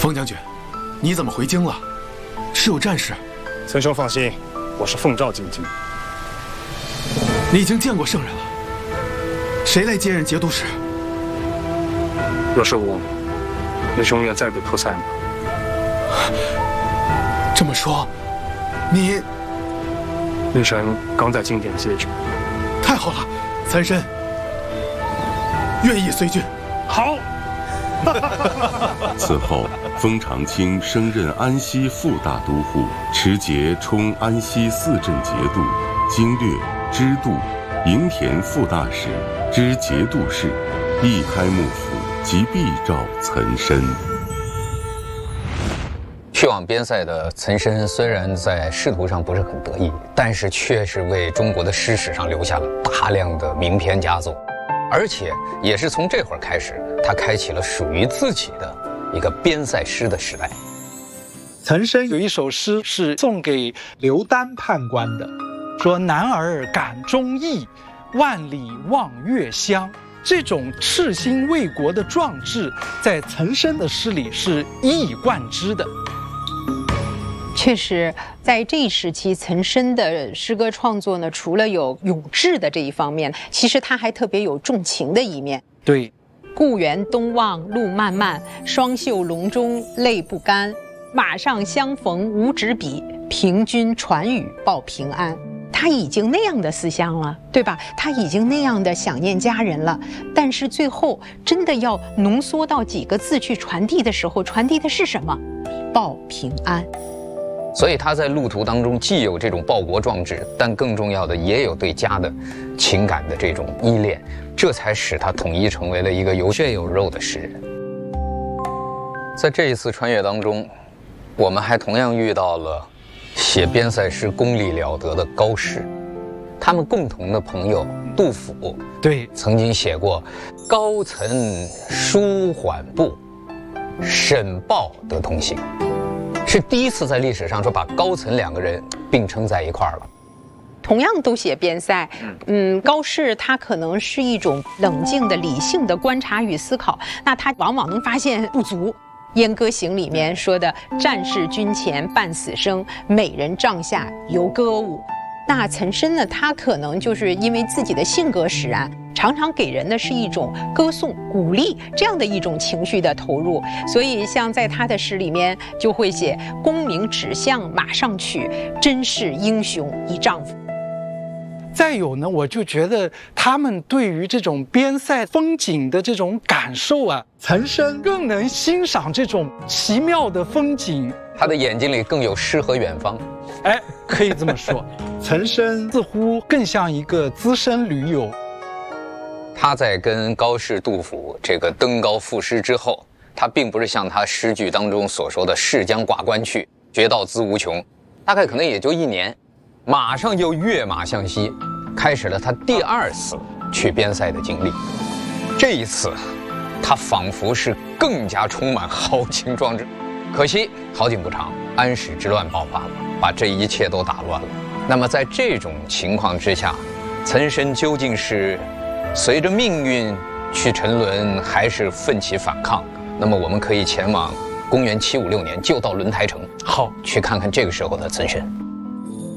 封将军，你怎么回京了？是有战事？ 岑兄放心，我是奉诏进京。 你已经见过圣人了，谁来接任节度使？ 若是我，林兄愿再度出塞吗？ 这么说，你…… 令臣刚在经典接旨。 太好了，岑参愿意随军。 好。 此后，封长清升任安西副大都护，持节充安西4镇节度、经略、知度、营田副大使、知节度使，亦开幕府及必召岑参。 去往边塞的岑参虽然在仕途上不是很得意，但是却是为中国的诗史上留下了大量的名篇佳作，而且也是从这会儿开始，他开启了属于自己的一个边塞诗的时代。 岑参有一首诗是送给刘丹判官的，说男儿感忠义，万里望月乡。这种赤心为国的壮志，在岑参的诗里是一以贯之的。 确实，在这一时期，岑参的诗歌创作呢，除了有咏志的这一方面，其实他还特别有重情的一面。 对， 故园东望路漫漫，双袖龙钟泪不干。马上相逢无纸笔，凭君传语报平安。他已经那样的思乡了，对吧？他已经那样的想念家人了，但是最后真的要浓缩到几个字去传递的时候，传递的是什么？报平安。 所以他在路途当中既有这种报国壮志，但更重要的也有对家的情感的这种依恋，这才使他统一成为了一个有血有肉的诗人。在这一次穿越当中，我们还同样遇到了写边塞诗功力了得的高适，他们共同的朋友杜甫， 对， 曾经写过“高岑舒缓步，沈豹得同行”，是第一次在历史上说把高岑2个人并称在一块儿了。 同样都写边塞，高适他可能是一种冷静的、理性的观察与思考，那他往往能发现不足。《燕歌行》里面说的“战事军前半死生，美人帐下犹歌舞”。那岑参呢，他可能就是因为自己的性格使然，常常给人的是一种歌颂、鼓励这样的一种情绪的投入，所以像在他的诗里面就会写“功名只向马上取，真是英雄一丈夫”。 再有呢，我就觉得他们对于这种边塞风景的这种感受啊，岑参更能欣赏这种奇妙的风景， 他的眼睛里更有诗和远方。 哎，可以这么说，岑参似乎更像一个资深驴友。 他在跟高适、杜甫这个登高赋诗之后，他并不是像他诗句当中所说的逝将挂冠去，绝道资无穷，大概可能也就1年，马上又跃马向西，开始了他第2次去边塞的经历。这一次，他仿佛是更加充满豪情壮志。可惜好景不长，安史之乱爆发了，把这一切都打乱了。那么在这种情况之下，岑参究竟是随着命运去沉沦，还是奋起反抗？那么我们可以前往公元756年，就到轮台城， 好， 去看看这个时候的岑参。